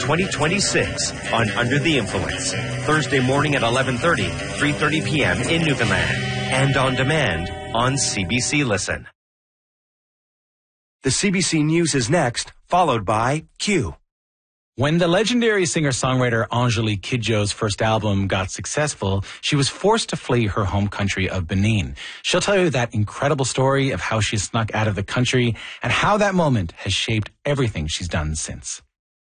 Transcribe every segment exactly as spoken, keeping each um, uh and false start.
twenty twenty-six on Under the Influence. Thursday morning at eleven thirty, three thirty p.m. in Newfoundland. And on demand on C B C Listen. The C B C News is next, followed by Q. When the legendary singer-songwriter Angelique Kidjo's first album got successful, she was forced to flee her home country of Benin. She'll tell you that incredible story of how she snuck out of the country and how that moment has shaped everything she's done since.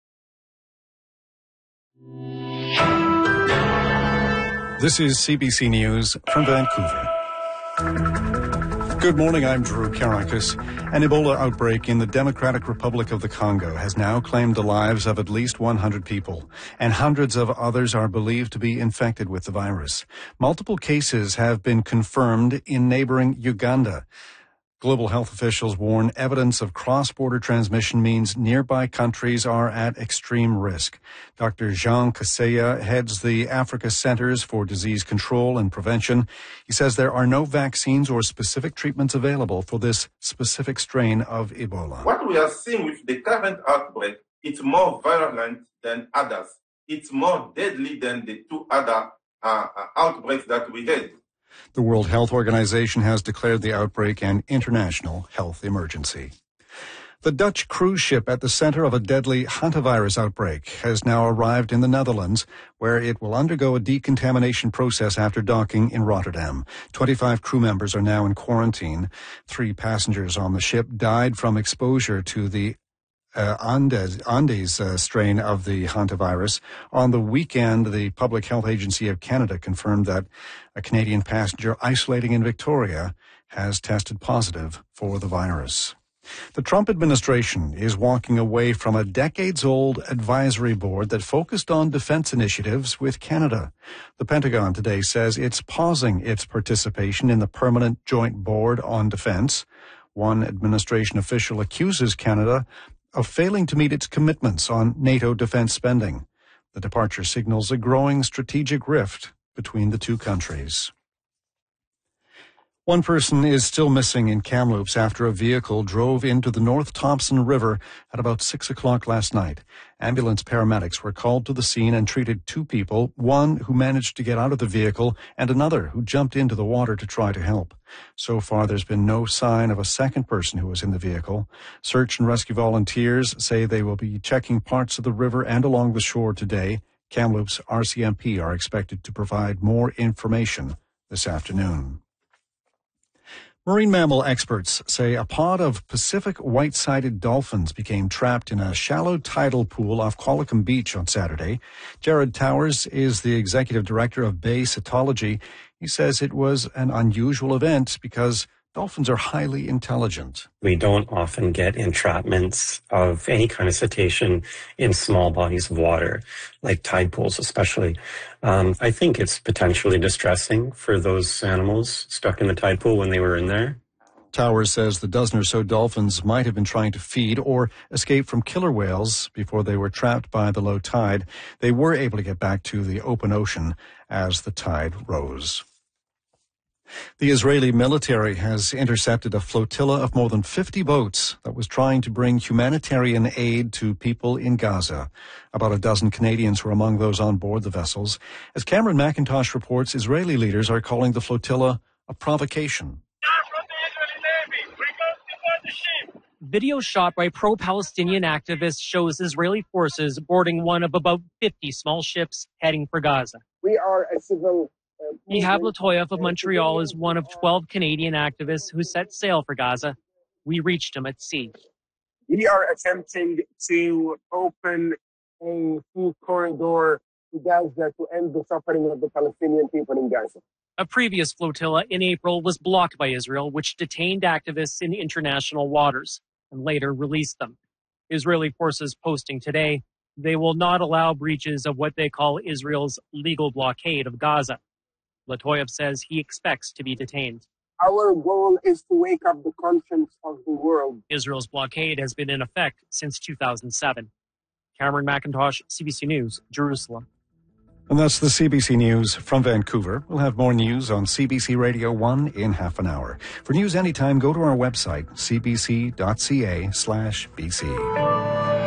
This is C B C News from Vancouver. Good morning, I'm Drew Karakis. An Ebola outbreak in the Democratic Republic of the Congo has now claimed the lives of at least one hundred people, and hundreds of others are believed to be infected with the virus. Multiple cases have been confirmed in neighboring Uganda. Global health officials warn evidence of cross-border transmission means nearby countries are at extreme risk. Doctor Jean Kaseya heads the Africa Centers for Disease Control and Prevention. He says there are no vaccines or specific treatments available for this specific strain of Ebola. What we are seeing with the current outbreak, it's more virulent than others. It's more deadly than the two other uh, outbreaks that we had. The World Health Organization has declared the outbreak an international health emergency. The Dutch cruise ship at the center of a deadly hantavirus outbreak has now arrived in the Netherlands, where it will undergo a decontamination process after docking in Rotterdam. twenty-five crew members are now in quarantine. Three passengers on the ship died from exposure to the Uh, Andes, Andes uh, strain of the hantavirus. On the weekend, the Public Health Agency of Canada confirmed that a Canadian passenger isolating in Victoria has tested positive for the virus. The Trump administration is walking away from a decades-old advisory board that focused on defense initiatives with Canada. The Pentagon today says it's pausing its participation in the Permanent Joint Board on Defense. One administration official accuses Canada of failing to meet its commitments on NATO defense spending. The departure signals a growing strategic rift between the two countries. One person is still missing in Kamloops after a vehicle drove into the North Thompson River at about six o'clock last night. Ambulance paramedics were called to the scene and treated two people, one who managed to get out of the vehicle and another who jumped into the water to try to help. So far, there's been no sign of a second person who was in the vehicle. Search and rescue volunteers say they will be checking parts of the river and along the shore today. Kamloops R C M P are expected to provide more information this afternoon. Marine mammal experts say a pod of Pacific white-sided dolphins became trapped in a shallow tidal pool off Qualicum Beach on Saturday. Jared Towers is the executive director of Bay Cytology. He says it was an unusual event because dolphins are highly intelligent. We don't often get entrapments of any kind of cetacean in small bodies of water, like tide pools especially. Um, I think it's potentially distressing for those animals stuck in the tide pool when they were in there. Towers says the dozen or so dolphins might have been trying to feed or escape from killer whales before they were trapped by the low tide. They were able to get back to the open ocean as the tide rose. The Israeli military has intercepted a flotilla of more than fifty boats that was trying to bring humanitarian aid to people in Gaza. About a dozen Canadians were among those on board the vessels. As Cameron McIntosh reports, Israeli leaders are calling the flotilla a provocation. Video shot by pro-Palestinian activists shows Israeli forces boarding one of about fifty small ships heading for Gaza. We are a civil... Ihab Latoyev of Montreal is one of twelve Canadian activists who set sail for Gaza. We reached him at sea. We are attempting to open a full corridor to Gaza to end the suffering of the Palestinian people in Gaza. A previous flotilla in April was blocked by Israel, which detained activists in international waters and later released them. Israeli forces posting today, they will not allow breaches of what they call Israel's legal blockade of Gaza. Latoyev says he expects to be detained. Our goal is to wake up the conscience of the world. Israel's blockade has been in effect since two thousand seven. Cameron McIntosh, C B C News, Jerusalem. And that's the C B C News from Vancouver. We'll have more news on C B C Radio one in half an hour. For news anytime, go to our website, cbc.ca slash BC.